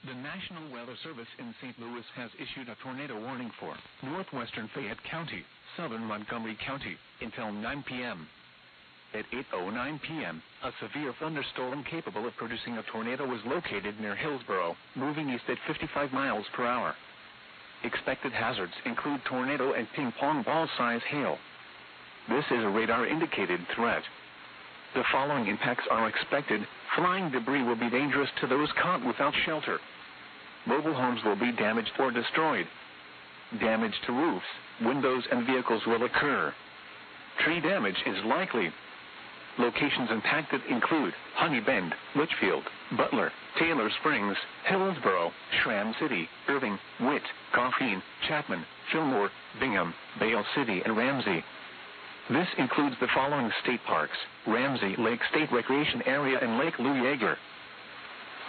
The National Weather Service in St. Louis has issued a tornado warning for northwestern Fayette County, southern Montgomery County, until 9 p.m. At 8:09 p.m., a severe thunderstorm capable of producing a tornado was located near Hillsboro, moving east at 55 miles per hour. Expected hazards include tornado and ping-pong ball-size hail. This is a radar-indicated threat. The following impacts are expected. Flying debris will be dangerous to those caught without shelter. Mobile homes will be damaged or destroyed. Damage to roofs, windows, and vehicles will occur. Tree damage is likely. Locations impacted include Honey Bend, Litchfield, Butler, Taylor Springs, Hillsboro, Schramm City, Irving, Witt, Coffeen, Chapman, Fillmore, Bingham, Bale City, and Ramsey. This includes the following state parks: Ramsey Lake State Recreation Area and Lake Lou Yeager.